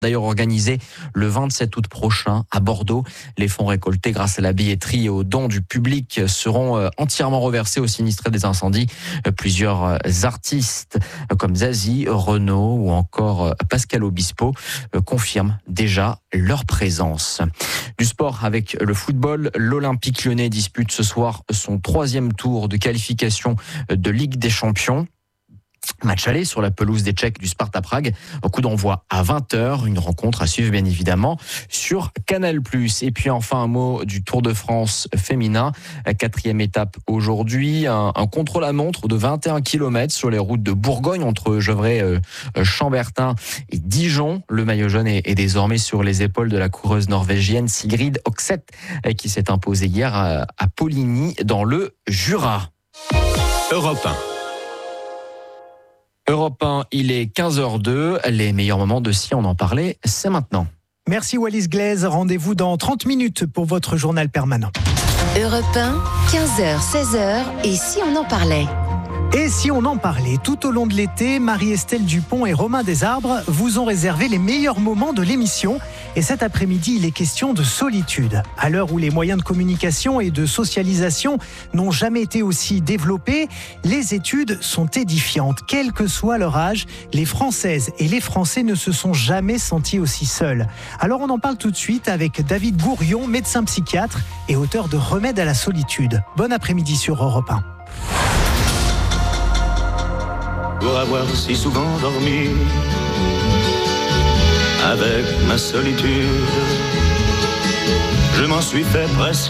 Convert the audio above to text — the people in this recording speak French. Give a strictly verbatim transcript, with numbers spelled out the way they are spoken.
D'ailleurs organisé le vingt-sept août prochain à Bordeaux. Les fonds récoltés grâce à la billetterie et aux dons du public seront entièrement reversés aux sinistrés des incendies. Plusieurs artistes comme Zazie, Renaud ou encore Pascal Obispo confirment déjà leur présence. Du sport avec le football, l'Olympique Lyonnais dispute ce soir son troisième tour de qualification de Ligue des Champions. Match aller sur la pelouse des Tchèques du Sparta Prague. Au coup d'envoi à vingt heures. Une rencontre à suivre bien évidemment sur Canal plus. Et puis enfin un mot du Tour de France féminin. Quatrième étape aujourd'hui. Un, un contre-la-montre de vingt et un kilomètres sur les routes de Bourgogne entre Gevrey, euh, Chambertin et Dijon. Le maillot jaune est, est désormais sur les épaules de la coureuse norvégienne Sigrid Oxeth qui s'est imposée hier à, à Poligny dans le Jura. Europe un. Europe un, il est quinze heures deux. Les meilleurs moments de Si on en parlait, c'est maintenant. Merci Wallis Glaise. Rendez-vous dans trente minutes pour votre journal permanent. Europe un, quinze heures, seize heures. Et si on en parlait ? Et si on en parlait tout au long de l'été, Marie-Estelle Dupont et Romain Desarbres vous ont réservé les meilleurs moments de l'émission. Et cet après-midi, il est question de solitude. À l'heure où les moyens de communication et de socialisation n'ont jamais été aussi développés, les études sont édifiantes. Quel que soit leur âge, les Françaises et les Français ne se sont jamais sentis aussi seuls. Alors on en parle tout de suite avec David Gourion, médecin psychiatre et auteur de Remède à la solitude. Bon après-midi sur Europe un. Pour avoir si souvent dormi avec ma solitude, je m'en suis fait presque